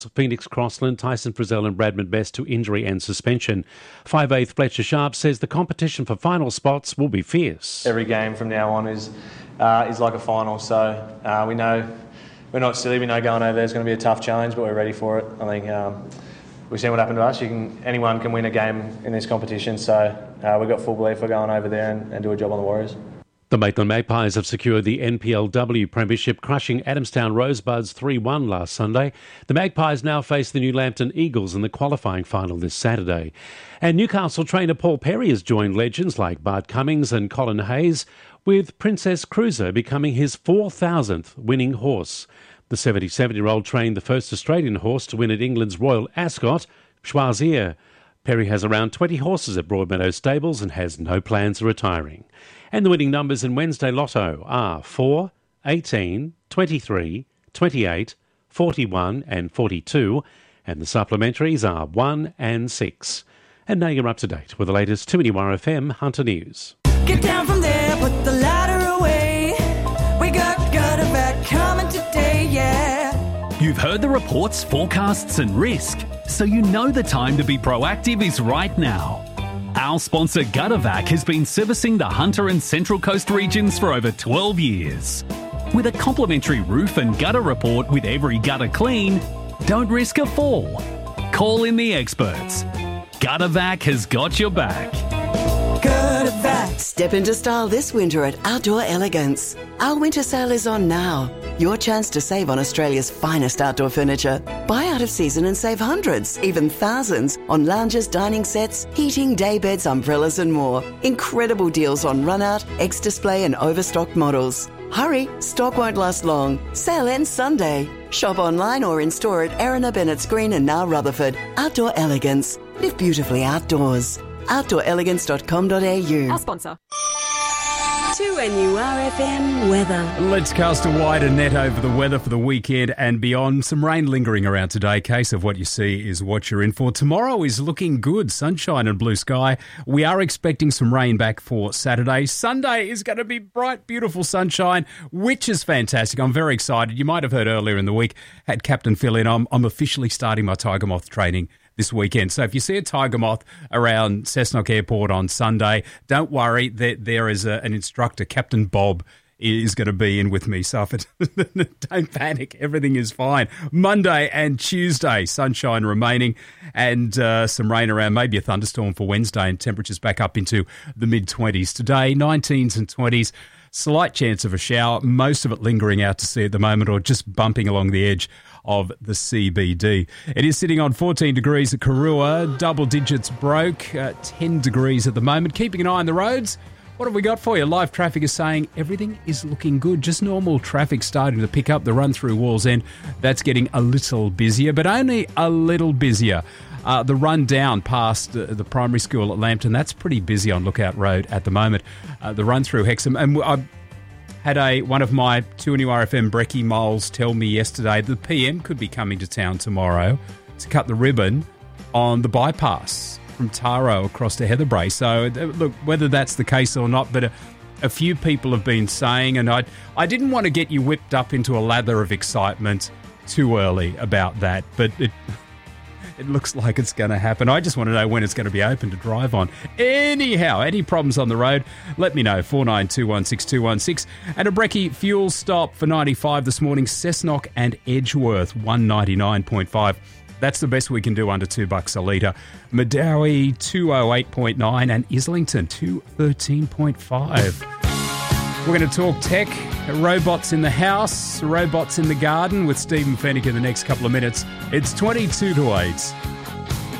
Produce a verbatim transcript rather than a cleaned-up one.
Phoenix Crossland, Tyson Frizzell and Bradman Best to injury and suspension. five eighth Fletcher Sharp says the competition for final spots will be fierce. Every game from now on is uh, is like a final, so uh, we know we're not silly. We know going over there is going to be a tough challenge, but we're ready for it. I think um, we've seen what happened to us. You can anyone can win a game in this competition, so uh, we've got full belief we're going over there and, and do a job on the Warriors. The Maitland Magpies have secured the N P L W Premiership, crushing Adamstown Rosebuds three one last Sunday. The Magpies now face the New Lambton Eagles in the qualifying final this Saturday. And Newcastle trainer Paul Perry has joined legends like Bart Cummings and Colin Hayes, with Princess Cruiser becoming his four thousandth winning horse. The seventy-seven-year-old trained the first Australian horse to win at England's Royal Ascot, Choisir. Perry has around twenty horses at Broadmeadow Stables and has no plans of retiring. And the winning numbers in Wednesday Lotto are four, eighteen, twenty-three, twenty-eight, forty-one and forty-two, and the supplementaries are one and six. And now you're up to date with the latest two N U R F M Hunter News. Get down from there, put the ladder away. We got Gutterback coming today, yeah. You've heard the reports, forecasts and risk, so you know the time to be proactive is right now. Our sponsor Guttervac has been servicing the Hunter and Central Coast regions for over twelve years. With a complimentary roof and gutter report with every gutter clean, don't risk a fall. Call in the experts. Guttervac has got your back. Guttervac. Step into style this winter at Outdoor Elegance. Our winter sale is on now. Your chance to save on Australia's finest outdoor furniture. Buy out of season and save hundreds, even thousands, on lounges, dining sets, heating, daybeds, umbrellas and more. Incredible deals on run-out, ex-display and overstocked models. Hurry, stock won't last long. Sale ends Sunday. Shop online or in store at Erina Bennett's Green and now Rutherford. Outdoor Elegance. Live beautifully outdoors. outdoor elegance dot com dot a u. Our sponsor. two N U R F M weather. Let's cast a wider net over the weather for the weekend and beyond. Some rain lingering around today. Case of what you see is what you're in for. Tomorrow is looking good. Sunshine and blue sky. We are expecting some rain back for Saturday. Sunday is going to be bright, beautiful sunshine, which is fantastic. I'm very excited. You might have heard earlier in the week, had Captain Phil in. I'm, I'm officially starting my Tiger Moth training this weekend. So if you see a tiger moth around Cessnock Airport on Sunday, don't worry, there, there is a, an instructor, Captain Bob, is going to be in with me. So if it, don't panic, everything is fine. Monday and Tuesday, sunshine remaining and uh, some rain around, maybe a thunderstorm for Wednesday, and temperatures back up into the mid-twenties. Today, nineteens and twenties. Slight chance of a shower, most of it lingering out to sea at the moment or just bumping along the edge of the C B D. It is sitting on fourteen degrees at Karua, double digits broke, uh, ten degrees at the moment. Keeping an eye on the roads. What have we got for you? Live traffic is saying everything is looking good. Just normal traffic starting to pick up. The run through Walls End, that's getting a little busier, but only a little busier. Uh, the run down past uh, the primary school at Lambton, that's pretty busy on Lookout Road at the moment. Uh, the run through Hexham, and I had a one of my two N U R F M Brekkie moles tell me yesterday the P M could be coming to town tomorrow to cut the ribbon on the bypass from Taro across to Heatherbrae. So look, whether that's the case or not, but a, a few people have been saying, and I I didn't want to get you whipped up into a lather of excitement too early about that, but it. It looks like it's going to happen. I just want to know when it's going to be open to drive on. Anyhow, any problems on the road, let me know. four nine two one six two one six. And a Brekkie fuel stop for ninety-five this morning. Cessnock and Edgeworth, one ninety-nine point five. That's the best we can do under two bucks a litre. Medowie, two oh eight point nine. And Islington, two thirteen point five. We're going to talk tech, robots in the house, robots in the garden with Stephen Fennick in the next couple of minutes. It's twenty-two to eight.